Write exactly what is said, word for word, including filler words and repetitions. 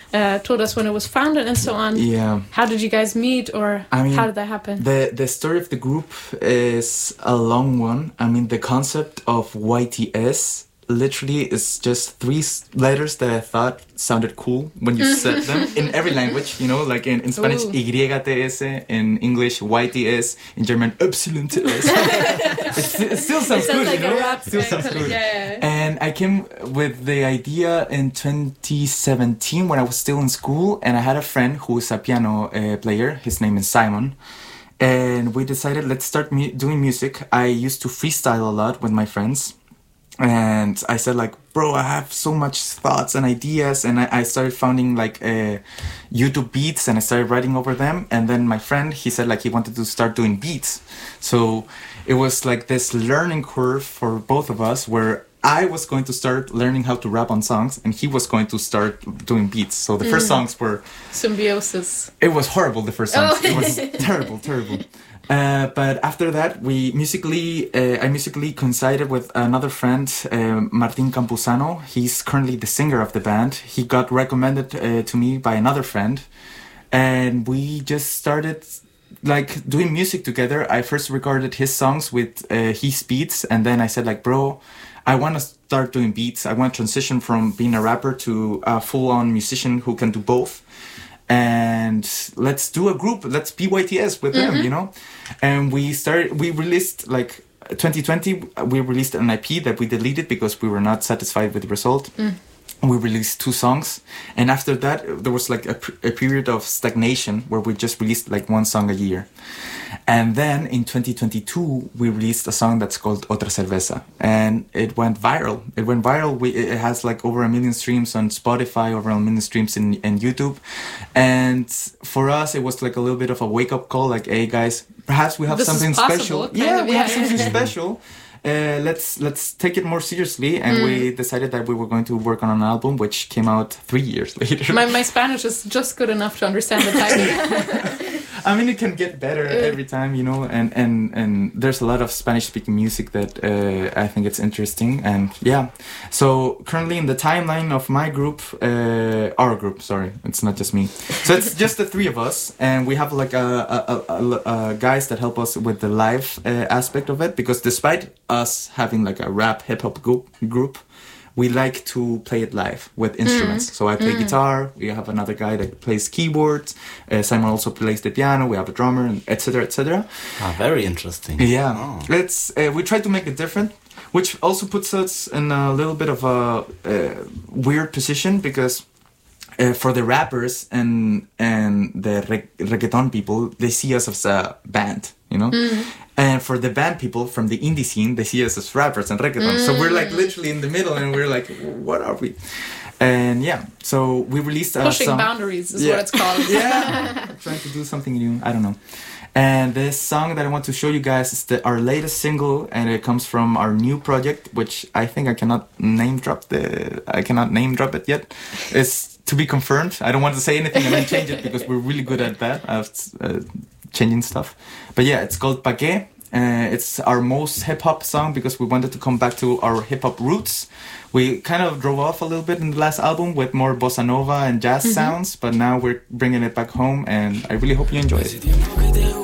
uh, told us when it was founded and so on. Yeah. How did you guys meet, or I mean, how did that happen? The the story of the group is a long one. I mean, the concept of Y T S literally is just three letters that I thought sounded cool when you said them in every language, you know, like in, in Spanish, Ooh. Y T S, in English, Y T S, in German, Epsilon T S. it, it still sounds, It sounds good, like you a know? rap Still band. sounds good. Yeah. And I came with the idea in twenty seventeen when I was still in school, and I had a friend who is a piano uh, player. His name is Simon. And we decided, let's start mu- doing music. I used to freestyle a lot with my friends. And I said, like, bro, I have so much thoughts and ideas. And I, I started finding, like, uh, YouTube beats, and I started writing over them. And then my friend, he said, like, he wanted to start doing beats. So it was, like, this learning curve for both of us where I was going to start learning how to rap on songs, and he was going to start doing beats. So the first Mm. songs were... Symbiosis. It was horrible, the first songs. Oh. It was terrible, terrible. Uh, but after that, we musically, uh, I musically coincided with another friend, uh, Martin Campuzano. He's currently the singer of the band. He got recommended uh, to me by another friend, and we just started like doing music together. I first recorded his songs with uh, his beats, and then I said, like, bro, I want to start doing beats. I want to transition from being a rapper to a full-on musician who can do both. And let's do a group. Let's be Y T S with Mm-hmm. them, you know. And we started. We released like twenty twenty. We released an I P that we deleted because we were not satisfied with the result. Mm. We released two songs, and after that, there was like a, a period of stagnation where we just released like one song a year. And then in twenty twenty-two, we released a song that's called Otra Cerveza, and it went viral. It went viral. We, it has like over a million streams on Spotify, over a million streams in, in YouTube. And for us, it was like a little bit of a wake-up call, like, hey guys, perhaps we have This is something possible, special. kind Yeah, of, we yeah. have something special. Uh, let's let's take it more seriously, and Mm. we decided that we were going to work on an album, which came out three years later. My my Spanish is just good enough to understand the title. I mean, it can get better every time, you know, and, and, and there's a lot of Spanish-speaking music that uh, I think it's interesting, and yeah. So currently in the timeline of my group, uh, our group, sorry, it's not just me. So it's just the three of us, and we have like a, a, a, a, a guys that help us with the live uh, aspect of it, because despite us having like a rap hip-hop group, group we like to play it live with instruments. Mm. So I play mm. guitar. We have another guy that plays keyboards. Uh, Simon also plays the piano. We have a drummer, and et cetera, et cetera. Ah, very interesting. Yeah, oh. it's uh, we try to make it different, which also puts us in a little bit of a uh, weird position, because uh, for the rappers and and the reg- reggaeton people, they see us as a band, you know. Mm. And for the band people from the indie scene, they see us as rappers and reggaeton. Mm. So we're like literally in the middle, and we're like, what are we? And yeah, so we released a Pushing song. boundaries is yeah. what it's called. Yeah, trying to do something new. I don't know. And this song that I want to show you guys is the, our latest single, and it comes from our new project, which I think I cannot name drop the. I cannot name drop it yet. It's to be confirmed. I don't want to say anything and then change it, because we're really good at that. Of, uh, changing stuff. But yeah, it's called Pa Que. Uh, it's our most hip-hop song, because we wanted to come back to our hip-hop roots. We kind of drove off a little bit in the last album with more bossa nova and jazz mm-hmm. sounds, but now we're bringing it back home, and I really hope you enjoy it.